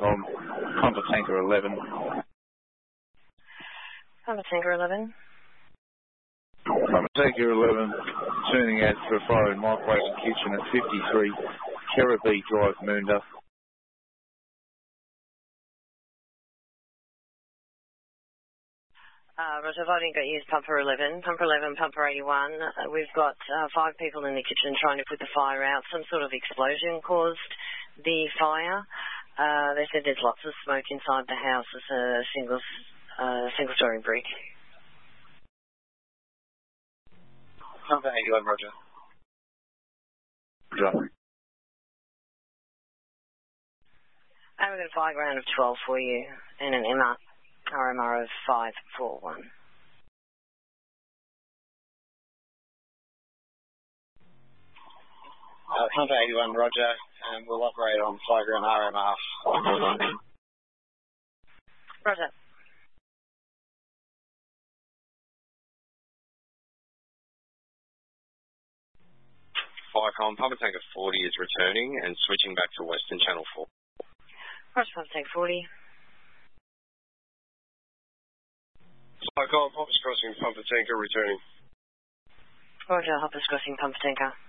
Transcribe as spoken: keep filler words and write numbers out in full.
on Pumper Tanker eleven. Pumper Tanker eleven. Pumper Tanker eleven, turning out for a fire in Microwave and Kitchen at fifty-three Kerrabee Drive, Moondah. Uh, Roger, I didn't get used Pumper eleven. Pumper eleven, Pumper eighty-one. Uh, we've got uh, five people in the kitchen trying to put the fire out. Some sort of explosion caused the fire. Uh, they said there's lots of smoke inside the house. It's a single, uh, single-story brick. Pumper eighty-one, Roger. Roger. And we've got a fire ground of twelve for you and an M R. R M R of five four one. Uh, Hunter eighty-one, Roger, and we'll operate on flyground R M R. Roger. Firecon, Pumper Tanker forty is returning and switching back to Western Channel four. Roger, Pumper Tanker forty. Firecon, Hoppers Crossing, Pumper Tanker returning. Roger, Hoppers Crossing, Pumper Tanker.